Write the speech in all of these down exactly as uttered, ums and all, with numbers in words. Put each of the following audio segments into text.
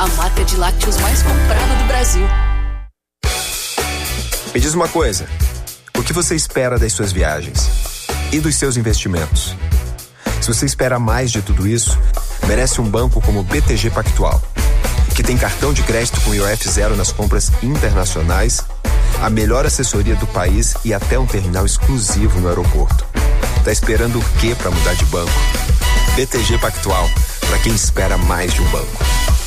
a marca de lácteos mais comprada do Brasil. Me diz uma coisa, o que você espera das suas viagens? E dos seus investimentos? Se você espera mais de tudo isso, merece um banco como o B T G Pactual, que tem cartão de crédito com I O F zero nas compras internacionais, a melhor assessoria do país e até um terminal exclusivo no aeroporto. Tá esperando o quê para mudar de banco? B T G Pactual, para quem espera mais de um banco.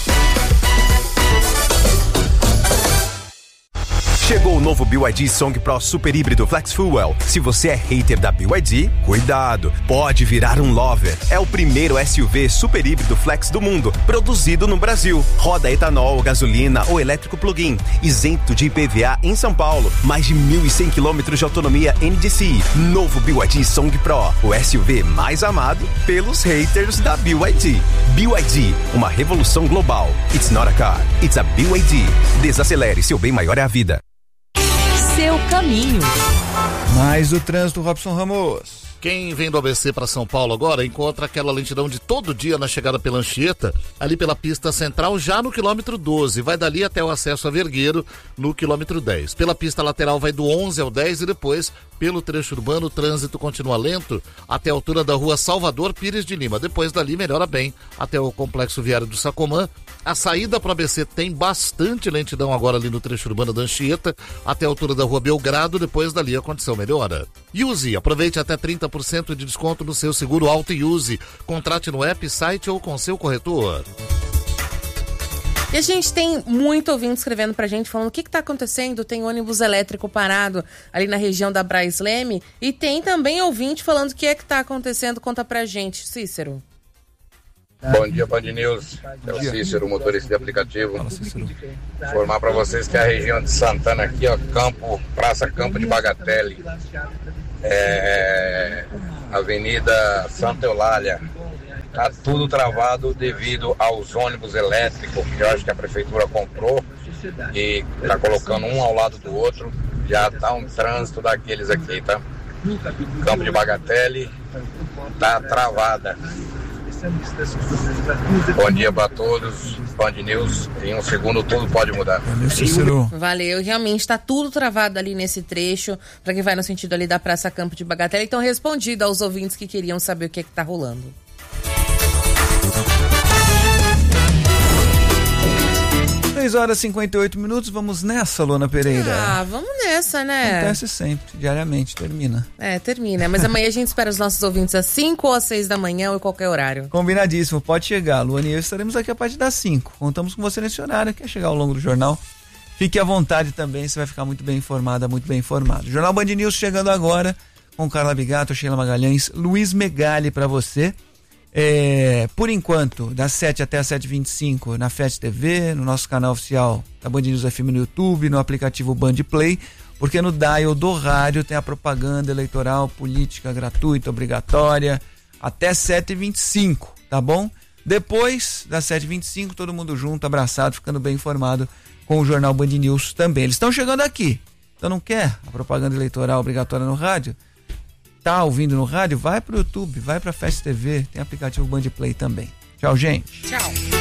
Chegou o novo B Y D Song Pro Super Híbrido Flex Fuel. Se você é hater da B Y D, cuidado, pode virar um lover. É o primeiro S U V super híbrido flex do mundo, produzido no Brasil. Roda etanol, gasolina ou elétrico plug-in, isento de I P V A em São Paulo. Mais de mil e cem quilômetros de autonomia N D C I. Novo B Y D Song Pro, o S U V mais amado pelos haters da B Y D. B Y D, uma revolução global. It's not a car, it's a B Y D. Desacelere, seu bem maior é a vida. Seu caminho. Mais o trânsito, Robson Ramos. Quem vem do A B C para São Paulo agora encontra aquela lentidão de todo dia na chegada pela Anchieta, ali pela pista central, já no quilômetro doze. Vai dali até o acesso a Vergueiro, no quilômetro dez. Pela pista lateral vai do onze ao dez e depois, pelo trecho urbano, o trânsito continua lento até a altura da rua Salvador Pires de Lima. Depois dali melhora bem até o complexo viário do Sacomã. A saída para o A B C tem bastante lentidão agora ali no trecho urbano da Anchieta, até a altura da rua Belgrado. Depois dali a condição melhora. Use, aproveite até trinta por cento de desconto no seu seguro Auto e Use. Contrate no app, site ou com seu corretor. E a gente tem muito ouvinte escrevendo pra gente, falando o que que tá acontecendo. Tem ônibus elétrico parado ali na região da Braz Leme. E tem também ouvinte falando o que é que tá acontecendo. Conta pra gente, Cícero. Bom dia, Band News. É o Cícero, motorista de aplicativo. Informar para vocês que a região de Santana aqui, ó, Campo, Praça Campo de Bagatelle, é, Avenida Santa Eulália, tá tudo travado devido aos ônibus elétricos que eu acho que a prefeitura comprou e tá colocando um ao lado do outro. Já tá um trânsito daqueles aqui, tá? Campo de Bagatelle tá travada. Bom dia para todos, Band News. Em um segundo tudo pode mudar. Valeu, Cícero. Valeu, realmente está tudo travado ali nesse trecho, para quem vai no sentido ali da Praça Campo de Bagatelle. Então, respondido aos ouvintes que queriam saber o que é que tá rolando. três horas e cinquenta e oito minutos, vamos nessa, Luana Pereira? Ah, vamos nessa, né? Acontece sempre, diariamente, termina. É, termina, mas amanhã a gente espera os nossos ouvintes às cinco ou às seis da manhã ou em qualquer horário. Combinadíssimo, pode chegar, Luana e eu estaremos aqui a partir das cinco. Contamos com você nesse horário, quer chegar ao longo do jornal? Fique à vontade também, você vai ficar muito bem informada, muito bem informado. Jornal Band News chegando agora, com Carla Bigato, Sheila Magalhães, Luiz Megali para você. É, por enquanto, das sete até as sete e vinte e cinco na F E T T V, no nosso canal oficial da Band News F M no YouTube, no aplicativo Band Play, porque no dial do rádio tem a propaganda eleitoral, política gratuita, obrigatória, até sete e vinte e cinco, tá bom? Depois das sete e vinte e cinco, todo mundo junto, abraçado, ficando bem informado com o Jornal Band News também. Eles estão chegando aqui, então não quer a propaganda eleitoral obrigatória no rádio? Tá ouvindo no rádio? Vai pro YouTube, vai pra F E T T V, tem aplicativo Band Play também. Tchau, gente. Tchau.